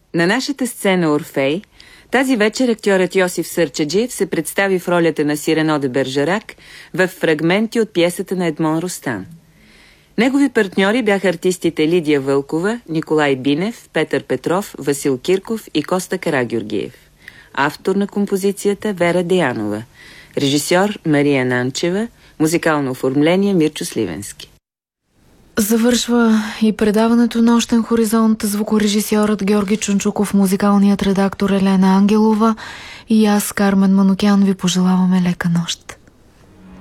На нашата сцена Орфей тази вечер актьорът Йосиф Сърчаджиев се представи в ролята на Сирено де Бержерак в фрагменти от пиесата на Едмон Ростан. Негови партньори бяха артистите Лидия Вълкова, Николай Бинев, Петър Петров, Васил Кирков и Коста Карагюргиев. Автор на композицията Вера Деянова. Режисьор Мария Нанчева. Музикално оформление Мирчо Сливенски. Завършва и предаването Нощен хоризонт. Звукорежисьорът Георги Чунчуков, музикалният редактор Елена Ангелова и аз, Кармен Манукян, ви пожелаваме лека нощ.